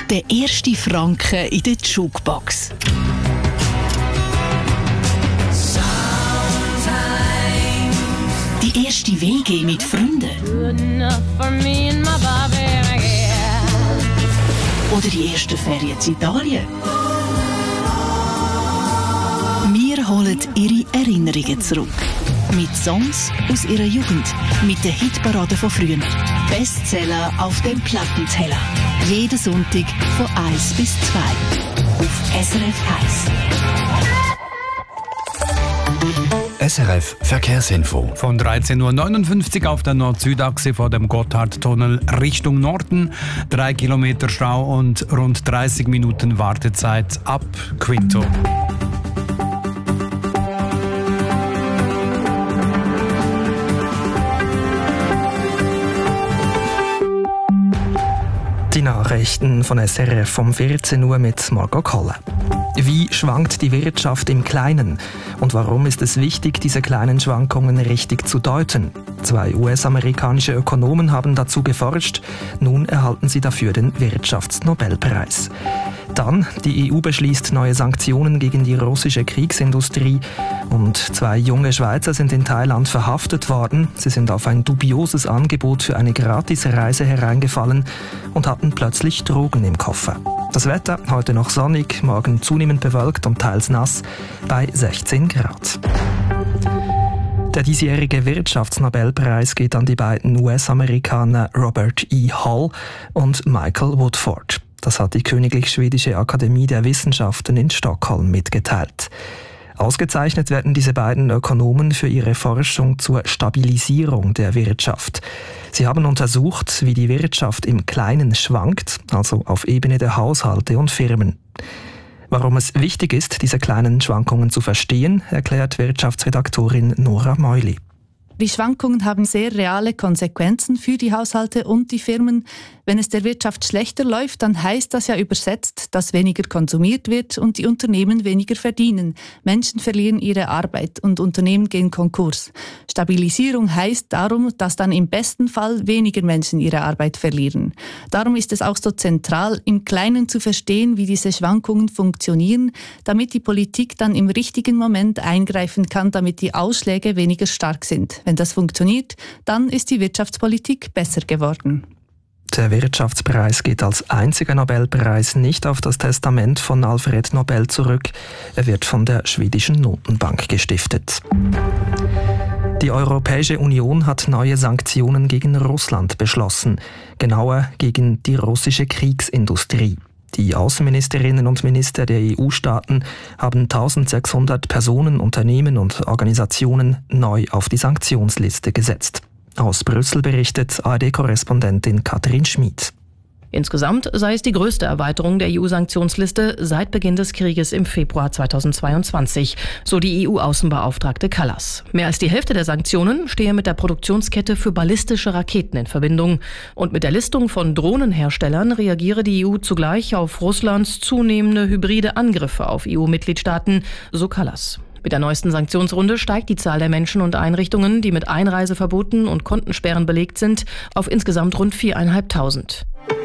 Der erste Franken in der Jukebox. Die erste WG mit Freunden. Oder die ersten Ferien in Italien. Wir holen ihre Erinnerungen zurück. Mit Songs aus ihrer Jugend. Mit den Hitparaden von früher. Bestseller auf dem Plattenteller. Jeden Sonntag von 1 bis 2. Auf SRF 1. SRF Verkehrsinfo. Von 13.59 Uhr auf der Nord-Süd-Achse vor dem Gotthardtunnel Richtung Norden. 3 Kilometer Stau und rund 30 Minuten Wartezeit ab Quinto. Die Nachrichten von SRF um 14 Uhr mit Margot Kolle. Wie schwankt die Wirtschaft im Kleinen? Und warum ist es wichtig, diese kleinen Schwankungen richtig zu deuten? 2 US-amerikanische Ökonomen haben dazu geforscht. Nun erhalten sie dafür den Wirtschaftsnobelpreis. Dann, die EU beschließt neue Sanktionen gegen die russische Kriegsindustrie. Und 2 junge Schweizer sind in Thailand verhaftet worden. Sie sind auf ein dubioses Angebot für eine Gratisreise hereingefallen und hatten plötzlich Drogen im Koffer. Das Wetter heute noch sonnig, morgen zunehmend bewölkt und teils nass bei 16 Grad. Der diesjährige Wirtschaftsnobelpreis geht an die beiden US-Amerikaner Robert E. Hall und Michael Woodford. Das hat die Königlich Schwedische Akademie der Wissenschaften in Stockholm mitgeteilt. Ausgezeichnet werden diese beiden Ökonomen für ihre Forschung zur Stabilisierung der Wirtschaft. Sie haben untersucht, wie die Wirtschaft im Kleinen schwankt, also auf Ebene der Haushalte und Firmen. Warum es wichtig ist, diese kleinen Schwankungen zu verstehen, erklärt Wirtschaftsredaktorin Nora Meuli. Die Schwankungen haben sehr reale Konsequenzen für die Haushalte und die Firmen. Wenn es der Wirtschaft schlechter läuft, dann heißt das ja übersetzt, dass weniger konsumiert wird und die Unternehmen weniger verdienen. Menschen verlieren ihre Arbeit und Unternehmen gehen Konkurs. Stabilisierung heißt darum, dass dann im besten Fall weniger Menschen ihre Arbeit verlieren. Darum ist es auch so zentral, im Kleinen zu verstehen, wie diese Schwankungen funktionieren, damit die Politik dann im richtigen Moment eingreifen kann, damit die Ausschläge weniger stark sind. Wenn das funktioniert, dann ist die Wirtschaftspolitik besser geworden. Der Wirtschaftspreis geht als einziger Nobelpreis nicht auf das Testament von Alfred Nobel zurück. Er wird von der schwedischen Notenbank gestiftet. Die Europäische Union hat neue Sanktionen gegen Russland beschlossen, genauer gegen die russische Kriegsindustrie. Die Außenministerinnen und Minister der EU-Staaten haben 1600 Personen, Unternehmen und Organisationen neu auf die Sanktionsliste gesetzt. Aus Brüssel berichtet ARD-Korrespondentin Katrin Schmid. Insgesamt sei es die größte Erweiterung der EU-Sanktionsliste seit Beginn des Krieges im Februar 2022, so die EU-Außenbeauftragte Kallas. Mehr als die Hälfte der Sanktionen stehe mit der Produktionskette für ballistische Raketen in Verbindung. Und mit der Listung von Drohnenherstellern reagiere die EU zugleich auf Russlands zunehmende hybride Angriffe auf EU-Mitgliedstaaten, so Kallas. Mit der neuesten Sanktionsrunde steigt die Zahl der Menschen und Einrichtungen, die mit Einreiseverboten und Kontensperren belegt sind, auf insgesamt rund 4.500.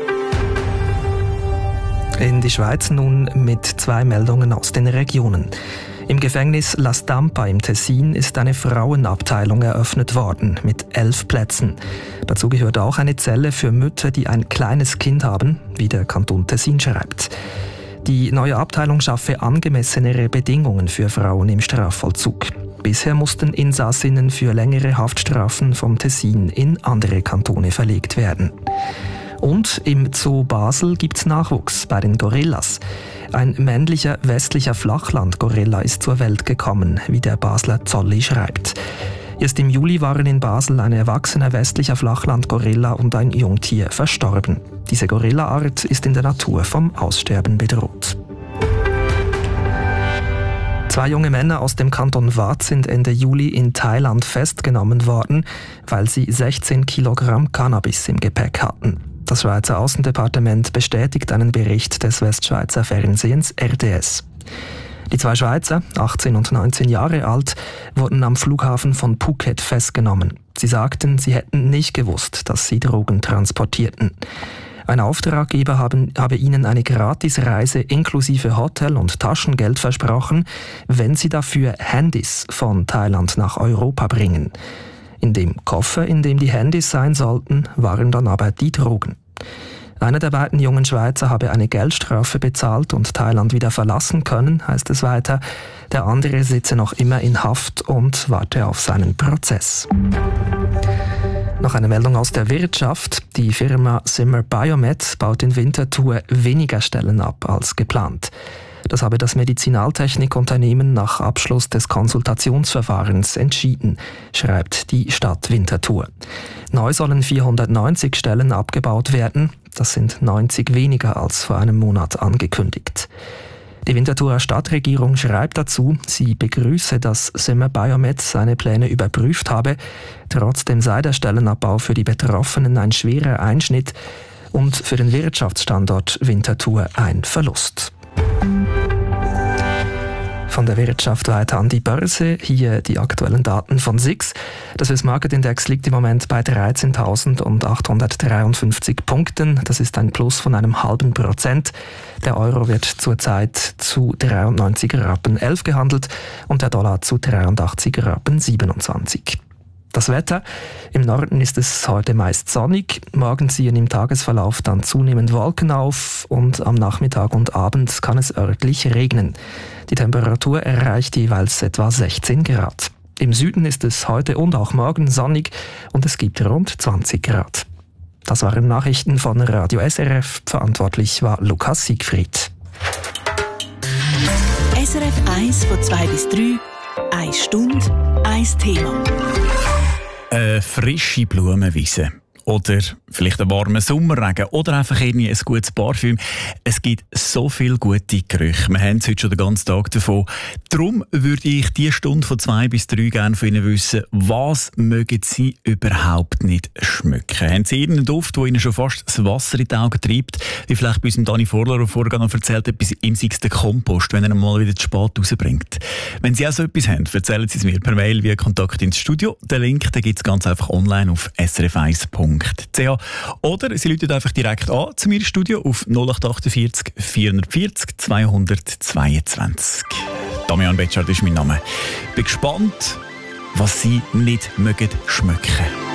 In die Schweiz nun mit 2 Meldungen aus den Regionen. Im Gefängnis La Stampa im Tessin ist eine Frauenabteilung eröffnet worden mit 11 Plätzen. Dazu gehört auch eine Zelle für Mütter, die ein kleines Kind haben, wie der Kanton Tessin schreibt. Die neue Abteilung schaffe angemessenere Bedingungen für Frauen im Strafvollzug. Bisher mussten Insassinnen für längere Haftstrafen vom Tessin in andere Kantone verlegt werden. Und im Zoo Basel gibt's Nachwuchs bei den Gorillas. Ein männlicher westlicher Flachland-Gorilla ist zur Welt gekommen, wie der Basler Zolli schreibt. Erst im Juli waren in Basel ein erwachsener westlicher Flachland-Gorilla und ein Jungtier verstorben. Diese Gorillaart ist in der Natur vom Aussterben bedroht. 2 junge Männer aus dem Kanton Waadt sind Ende Juli in Thailand festgenommen worden, weil sie 16 Kilogramm Cannabis im Gepäck hatten. Das Schweizer Außendepartement bestätigt einen Bericht des Westschweizer Fernsehens RDS. Die 2 Schweizer, 18 und 19 Jahre alt, wurden am Flughafen von Phuket festgenommen. Sie sagten, sie hätten nicht gewusst, dass sie Drogen transportierten. Ein Auftraggeber habe ihnen eine Gratisreise inklusive Hotel und Taschengeld versprochen, wenn sie dafür Handys von Thailand nach Europa bringen. In dem Koffer, in dem die Handys sein sollten, waren dann aber die Drogen. Einer der beiden jungen Schweizer habe eine Geldstrafe bezahlt und Thailand wieder verlassen können, heißt es weiter. Der andere sitze noch immer in Haft und warte auf seinen Prozess. Noch eine Meldung aus der Wirtschaft. Die Firma Zimmer Biomet baut in Winterthur weniger Stellen ab als geplant. Das habe das Medizinaltechnikunternehmen nach Abschluss des Konsultationsverfahrens entschieden, schreibt die Stadt Winterthur. Neu sollen 490 Stellen abgebaut werden. Das sind 90 weniger als vor einem Monat angekündigt. Die Winterthurer Stadtregierung schreibt dazu, sie begrüße, dass Zimmer Biomet seine Pläne überprüft habe. Trotzdem sei der Stellenabbau für die Betroffenen ein schwerer Einschnitt und für den Wirtschaftsstandort Winterthur ein Verlust. Von der Wirtschaft weiter an die Börse. Hier die aktuellen Daten von SIX. Der Swiss Market Index liegt im Moment bei 13.853 Punkten. Das ist ein Plus von einem halben Prozent. Der Euro wird zurzeit zu 93 Rappen 11 gehandelt und der Dollar zu 83 Rappen 27. Das Wetter. Im Norden ist es heute meist sonnig. Morgen ziehen im Tagesverlauf dann zunehmend Wolken auf und am Nachmittag und Abend kann es örtlich regnen. Die Temperatur erreicht jeweils etwa 16 Grad. Im Süden ist es heute und auch morgen sonnig und es gibt rund 20 Grad. Das waren Nachrichten von Radio SRF. Verantwortlich war Lukas Siegfried. SRF 1 von 2 bis 3. 1 Stunde, 1 Thema. Eine frische Blumenwiese. Oder vielleicht ein warmer Sommerregen oder einfach irgendwie ein gutes Parfüm. Es gibt so viele gute Gerüche. Wir haben es heute schon den ganzen Tag davon. Darum würde ich diese Stunde von 2 bis 3 gerne von Ihnen wissen, was mögen Sie überhaupt nicht schmücken? Haben Sie irgendeinen Duft, der Ihnen schon fast das Wasser in die Augen treibt? Wie vielleicht bei unserem Dani Vorler vorher noch erzählt hat, ihm sei es der Kompost, wenn er ihn mal wieder zu spät rausbringt. Wenn Sie auch so etwas haben, erzählen Sie es mir per Mail via Kontakt ins Studio. Den Link gibt es ganz einfach online auf srf1.ch. Oder Sie rufen einfach direkt an zu mir im Studio auf 0848 440 222. Damian Betschart ist mein Name. Bin gespannt, was Sie nicht mögen schmücken.